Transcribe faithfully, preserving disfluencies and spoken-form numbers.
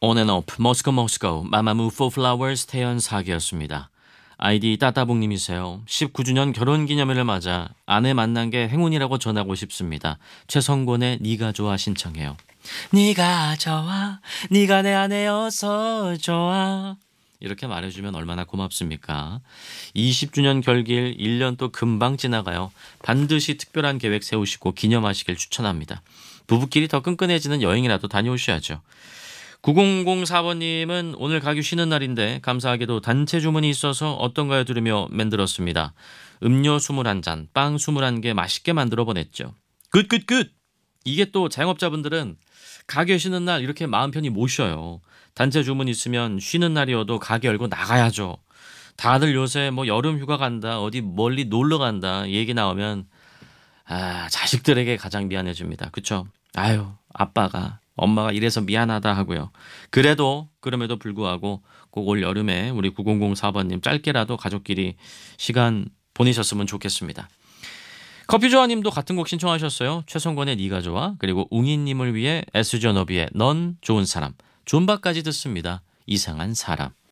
On and off, 머스코 머스코, 마마무 for flowers 태연 사기였습니다. 아이디 따따봉님이세요. 십구 주년 결혼기념일을 맞아 아내 만난 게 행운이라고 전하고 싶습니다. 최성곤의 네가 좋아 신청해요. 네가 좋아, 네가 내 아내여서 좋아. 이렇게 말해주면 얼마나 고맙습니까? 이십 주년 결길 일 년 또 금방 지나가요. 반드시 특별한 계획 세우시고 기념하시길 추천합니다. 부부끼리 더 끈끈해지는 여행이라도 다녀오셔야죠. 구공공사 번님은 오늘 가기 쉬는 날인데 감사하게도 단체 주문이 있어서 어떤가요 들으며 만들었습니다. 음료 이십일 잔, 빵 이십일 개 맛있게 만들어 보냈죠. 굿굿굿! 이게 또 자영업자분들은 가게 쉬는 날 이렇게 마음 편히 모셔요. 단체 주문 있으면 쉬는 날이어도 가게 열고 나가야죠. 다들 요새 뭐 여름 휴가 간다, 어디 멀리 놀러 간다 얘기 나오면 아, 자식들에게 가장 미안해집니다. 그쵸? 아유, 아빠가, 엄마가 이래서 미안하다 하고요. 그래도, 그럼에도 불구하고 꼭 올 여름에 우리 구공공사 번님 짧게라도 가족끼리 시간 보내셨으면 좋겠습니다. 커피조아님도 같은 곡 신청하셨어요. 최성권의 네가 좋아, 그리고 웅이님을 위해 에스존오비의 넌 좋은 사람, 존바까지 듣습니다. 이상한 사람.